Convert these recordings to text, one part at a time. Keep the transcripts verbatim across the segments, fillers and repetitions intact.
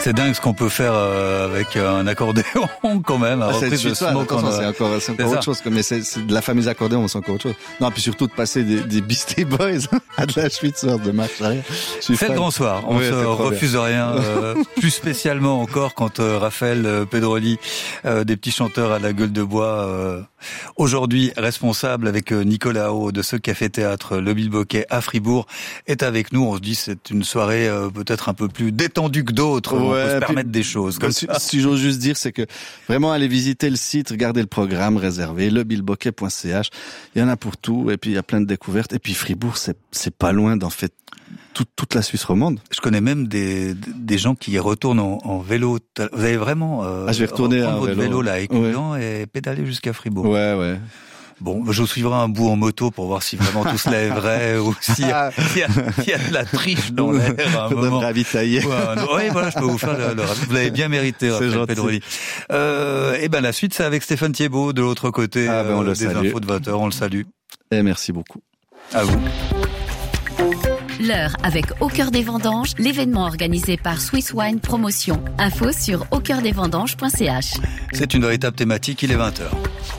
C'est dingue ce qu'on peut faire euh, avec un accordéon quand même. Ah, c'est, de ça, Smoke attention, on, c'est encore, c'est encore c'est autre chose. Mais c'est, c'est de la famille accordéon, c'est encore autre chose. Non, puis surtout de passer des, des Beastie Boys à de la Schweitzer de marche arrière. C'est fan. Le grand soir. On ouais, se refuse bien. rien. Euh, plus spécialement encore quand euh, Raphaël euh, Pedroli, euh, des petits chanteurs à la gueule de bois, euh, aujourd'hui responsable avec euh, Nicolas Haut de ce café-théâtre Le Bilboquet à Fribourg, est avec nous. On se dit c'est une soirée euh, peut-être un peu plus détendue que d'autres. Ouais, on peut se permettre des choses comme si, ça. Si j'ose juste dire, c'est que vraiment aller visiter le site, regarder le programme réservé, le bilboquet point c h. Il y en a pour tout, et puis il y a plein de découvertes. Et puis Fribourg, c'est c'est pas loin d'en fait toute toute la Suisse romande. Je connais même des des gens qui y retournent en, en vélo. Vous avez vraiment euh, ah, je vais retourner en votre vélo, vélo là, avec ouais. et pédaler jusqu'à Fribourg. Ouais, ouais. Bon, je suivrai un bout en moto pour voir si vraiment tout cela est vrai ou s'il y a, s'il y a, s'il y a de la triche dans l'air à un Faudrait moment. me ravitailler. Ouais, oui, voilà, je peux vous faire le, le vous l'avez bien mérité, Raphaël Pedroli. Euh, et ben, la suite, c'est avec Stéphane Thiebaud, de l'autre côté, ah, ben, on euh, le des salue. infos de vingt heures, on le salue. Et merci beaucoup. À vous. L'heure avec Au Cœur des Vendanges, l'événement organisé par Swiss Wine Promotion. Info sur au cœur des vendanges point c h. C'est une véritable thématique, il est vingt heures.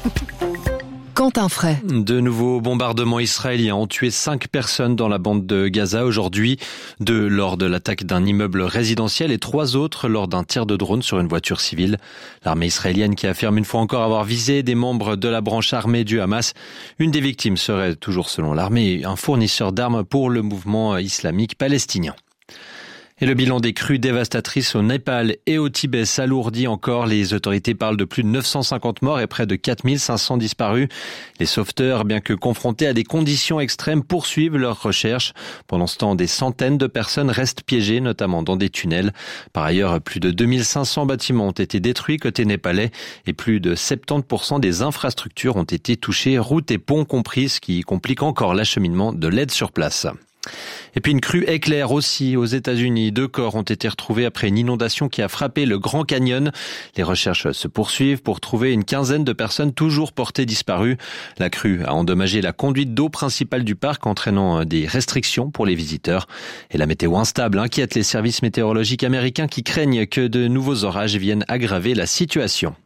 Quentin Fray. De nouveaux bombardements israéliens ont tué cinq personnes dans la bande de Gaza aujourd'hui. Deux lors de l'attaque d'un immeuble résidentiel et trois autres lors d'un tir de drone sur une voiture civile. L'armée israélienne qui affirme une fois encore avoir visé des membres de la branche armée du Hamas. Une des victimes serait toujours selon l'armée un fournisseur d'armes pour le mouvement islamique palestinien. Et le bilan des crues dévastatrices au Népal et au Tibet s'alourdit encore. Les autorités parlent de plus de neuf cent cinquante morts et près de quatre mille cinq cents disparus. Les sauveteurs, bien que confrontés à des conditions extrêmes, poursuivent leurs recherches. Pendant ce temps, des centaines de personnes restent piégées, notamment dans des tunnels. Par ailleurs, plus de deux mille cinq cents bâtiments ont été détruits côté népalais et plus de soixante-dix pour cent des infrastructures ont été touchées, routes et ponts compris, ce qui complique encore l'acheminement de l'aide sur place. Et puis une crue éclair aussi aux États-Unis. Deux corps ont été retrouvés après une inondation qui a frappé le Grand Canyon. Les recherches se poursuivent pour trouver une quinzaine de personnes toujours portées disparues. La crue a endommagé la conduite d'eau principale du parc, entraînant des restrictions pour les visiteurs. Et la météo instable inquiète les services météorologiques américains qui craignent que de nouveaux orages viennent aggraver la situation.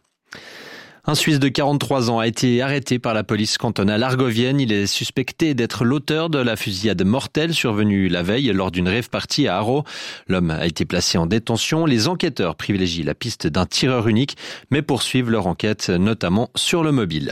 Un Suisse de quarante-trois ans a été arrêté par la police cantonale argovienne. Il est suspecté d'être l'auteur de la fusillade mortelle survenue la veille lors d'une rave party à Haro. L'homme a été placé en détention. Les enquêteurs privilégient la piste d'un tireur unique, mais poursuivent leur enquête, notamment sur le mobile.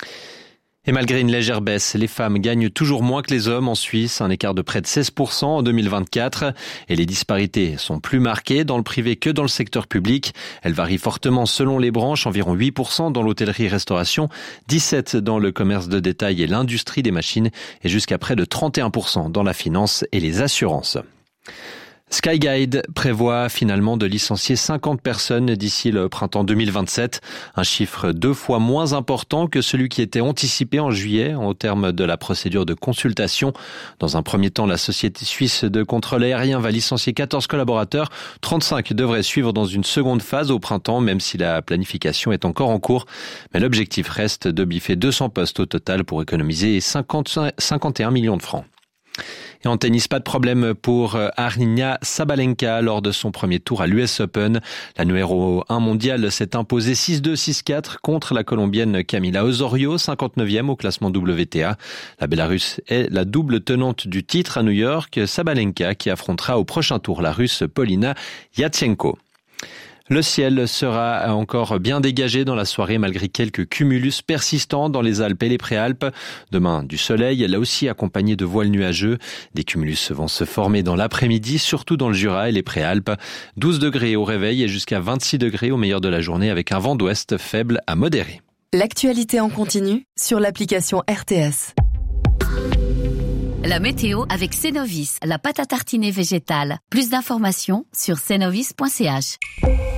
Et malgré une légère baisse, les femmes gagnent toujours moins que les hommes en Suisse, un écart de près de seize pour cent en deux mille vingt-quatre. Et les disparités sont plus marquées dans le privé que dans le secteur public. Elles varient fortement selon les branches, environ huit pour cent dans l'hôtellerie-restauration, dix-sept pour cent dans le commerce de détail et l'industrie des machines, et jusqu'à près de trente et un pour cent dans la finance et les assurances. Skyguide prévoit finalement de licencier cinquante personnes d'ici le printemps deux mille vingt-sept, un chiffre deux fois moins important que celui qui était anticipé en juillet au terme de la procédure de consultation. Dans un premier temps, la société suisse de contrôle aérien va licencier quatorze collaborateurs, trente-cinq devraient suivre dans une seconde phase au printemps, même si la planification est encore en cours. Mais l'objectif reste de biffer deux cents postes au total pour économiser cinquante, cinquante et un millions de francs. Et en tennis, pas de problème pour Aryna Sabalenka lors de son premier tour à l'U S Open. La numéro un mondiale s'est imposée six deux six quatre contre la Colombienne Camila Osorio, cinquante-neuvième au classement W T A. La Bélarusse est la double tenante du titre à New York. Sabalenka qui affrontera au prochain tour la Russe Polina Yatchenko. Le ciel sera encore bien dégagé dans la soirée malgré quelques cumulus persistants dans les Alpes et les Préalpes. Demain, du soleil, là aussi accompagné de voiles nuageux. Des cumulus vont se former dans l'après-midi, surtout dans le Jura et les Préalpes. douze degrés au réveil et jusqu'à vingt-six degrés au meilleur de la journée avec un vent d'ouest faible à modéré. L'actualité en continu sur l'application R T S. La météo avec Cenovis, la pâte à tartiner végétale. Plus d'informations sur cenovis point c h.